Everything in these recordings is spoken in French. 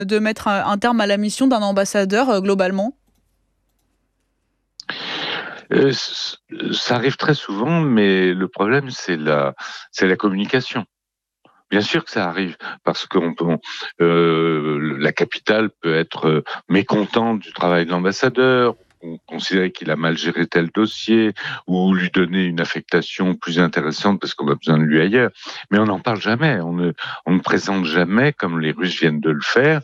de mettre un terme à la mission d'un ambassadeur globalement? Ça arrive très souvent, mais le problème, c'est la communication. Bien sûr que ça arrive, parce que la capitale peut être mécontente du travail de l'ambassadeur, ou considérer qu'il a mal géré tel dossier, ou lui donner une affectation plus intéressante parce qu'on a besoin de lui ailleurs. Mais on n'en parle jamais, on ne présente jamais, comme les Russes viennent de le faire,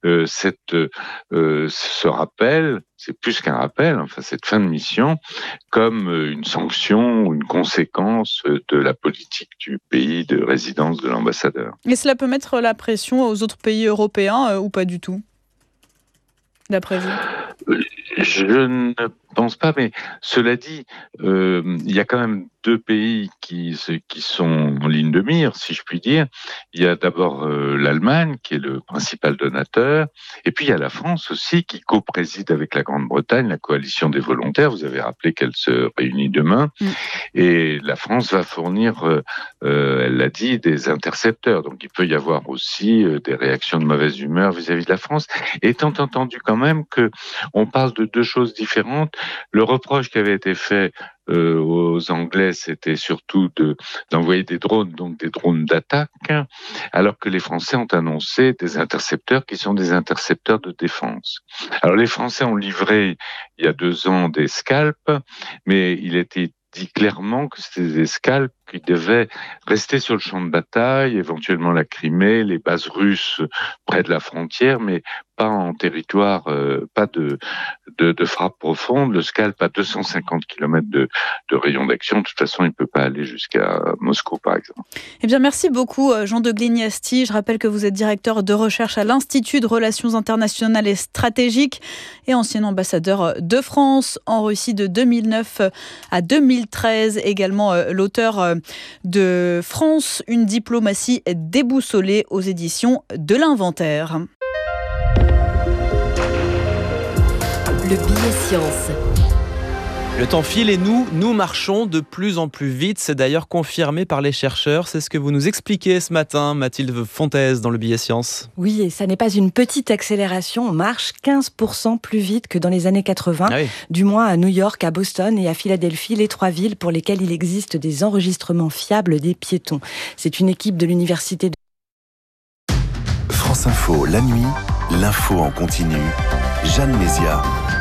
ce rappel, c'est plus qu'un rappel, enfin cette fin de mission, comme une sanction ou une conséquence de la politique du pays de résidence de l'ambassadeur. Et cela peut mettre la pression aux autres pays européens ou pas du tout, d'après vous? Je ne pense pas, mais cela dit, il y a quand même deux pays qui sont en ligne de mire, si je puis dire. Il y a d'abord l'Allemagne, qui est le principal donateur, et puis il y a la France aussi, qui co-préside avec la Grande-Bretagne la coalition des volontaires. Vous avez rappelé qu'elle se réunit demain, et la France va fournir, elle l'a dit, des intercepteurs. Donc il peut y avoir aussi des réactions de mauvaise humeur vis-à-vis de la France, étant entendu quand même que on parle de deux choses différentes. Le reproche qui avait été fait aux Anglais, c'était surtout d'envoyer des drones, donc des drones d'attaque, alors que les Français ont annoncé des intercepteurs qui sont des intercepteurs de défense. Alors les Français ont livré il y a 2 ans des Scalp, mais il était dit clairement que c'était des Scalp qui devaient rester sur le champ de bataille, éventuellement la Crimée, les bases russes près de la frontière, mais pas en territoire, pas de frappe profonde. Le Scalp a 250 km de rayon d'action. De toute façon, il ne peut pas aller jusqu'à Moscou, par exemple. Eh bien, merci beaucoup, Jean de Glignasti. Je rappelle que vous êtes directeur de recherche à l'Institut de Relations internationales et stratégiques et ancien ambassadeur de France en Russie de 2009 à 2013. Également l'auteur de France, une diplomatie déboussolée aux éditions de l'Inventaire. Le billet science. Le temps file et nous marchons de plus en plus vite. C'est d'ailleurs confirmé par les chercheurs. C'est ce que vous nous expliquez ce matin, Mathilde Fontaise, dans le billet science. Oui, et ça n'est pas une petite accélération. On marche 15% plus vite que dans les années 80. Ah oui. Du moins à New York, à Boston et à Philadelphie, les 3 villes pour lesquelles il existe des enregistrements fiables des piétons. C'est une équipe de l'université de France Info, la nuit, l'info en continu. Jeanne Mézia.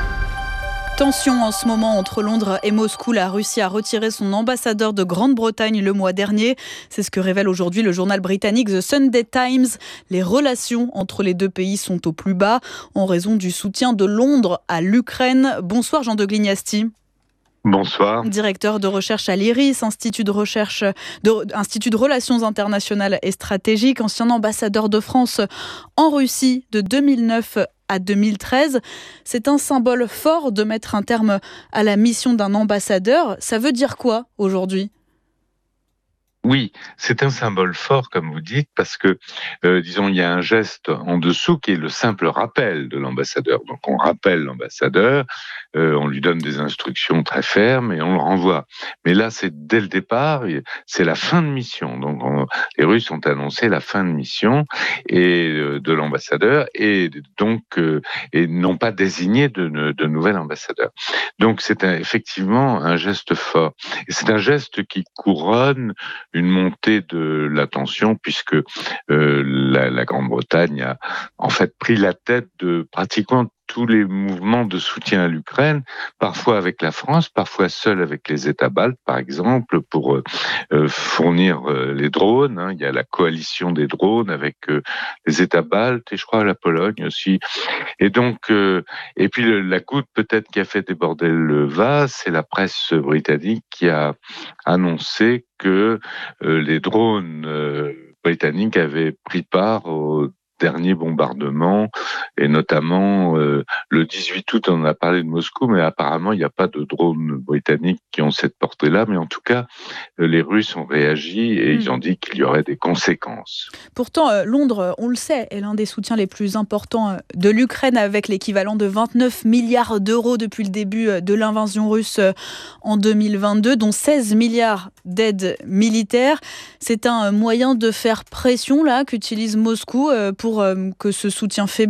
Tension en ce moment entre Londres et Moscou. La Russie a retiré son ambassadeur de Grande-Bretagne le mois dernier. C'est ce que révèle aujourd'hui le journal britannique The Sunday Times. Les relations entre les deux pays sont au plus bas en raison du soutien de Londres à l'Ukraine. Bonsoir Jean de Glignasti. Bonsoir. Directeur de recherche à l'IRIS, Institut de Relations internationales et stratégiques, ancien ambassadeur de France en Russie de 2009 à 2013. C'est un symbole fort de mettre un terme à la mission d'un ambassadeur. Ça veut dire quoi aujourd'hui ? Oui, c'est un symbole fort, comme vous dites, parce que, disons, il y a un geste en dessous qui est le simple rappel de l'ambassadeur. Donc, on rappelle l'ambassadeur, on lui donne des instructions très fermes et on le renvoie. Mais là, c'est dès le départ, c'est la fin de mission. Donc, les Russes ont annoncé la fin de mission de l'ambassadeur et donc et n'ont pas désigné de nouvel ambassadeur. Donc, c'est effectivement un geste fort. Et c'est un geste qui couronne une montée de la tension puisque la Grande-Bretagne a en fait pris la tête de pratiquement tous les mouvements de soutien à l'Ukraine, parfois avec la France, parfois seul avec les États baltes, par exemple, pour fournir les drones. Il y a la coalition des drones avec les États baltes et je crois la Pologne aussi. Et donc, et puis la goutte peut-être qui a fait déborder le vase, c'est la presse britannique qui a annoncé que les drones britanniques avaient pris part au dernier bombardement, et notamment le 18 août, on a parlé de Moscou, mais apparemment il n'y a pas de drones britanniques qui ont cette portée-là, mais en tout cas, les Russes ont réagi et ils ont dit qu'il y aurait des conséquences. Pourtant, Londres, on le sait, est l'un des soutiens les plus importants de l'Ukraine, avec l'équivalent de 29 milliards d'euros depuis le début de l'invasion russe en 2022, dont 16 milliards d'aides militaires. C'est un moyen de faire pression là qu'utilise Moscou pour que ce soutien faiblisse.